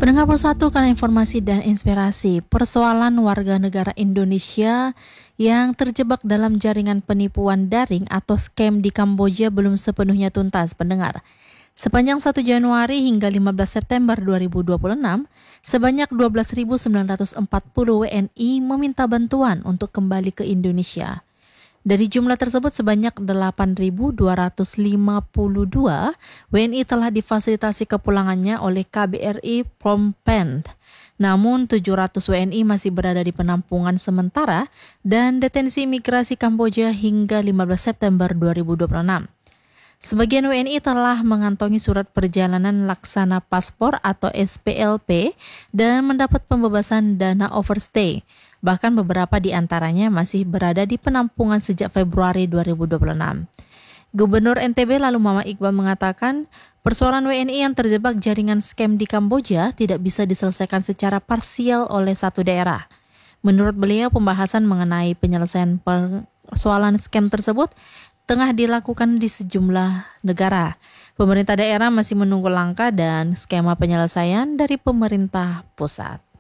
Pendengar Persatu, karena informasi dan inspirasi, persoalan warga negara Indonesia yang terjebak dalam jaringan penipuan daring atau scam di Kamboja belum sepenuhnya tuntas, pendengar. Sepanjang 1 Januari hingga 15 September 2026, sebanyak 12.940 WNI meminta bantuan untuk kembali ke Indonesia. Dari jumlah tersebut, sebanyak 8.252 WNI telah difasilitasi kepulangannya oleh KBRI Phnom Penh. Namun 700 WNI masih berada di penampungan sementara dan detensi imigrasi Kamboja hingga 15 September 2026. Sebagian WNI telah mengantongi surat perjalanan laksana paspor atau SPLP dan mendapat pembebasan dana overstay. Bahkan beberapa di antaranya masih berada di penampungan sejak Februari 2026. Gubernur NTB lalu Muhammad Iqbal mengatakan, persoalan WNI yang terjebak jaringan scam di Kamboja tidak bisa diselesaikan secara parsial oleh satu daerah. Menurut beliau, pembahasan mengenai penyelesaian persoalan scam tersebut tengah dilakukan di sejumlah negara. Pemerintah daerah masih menunggu langkah dan skema penyelesaian dari pemerintah pusat.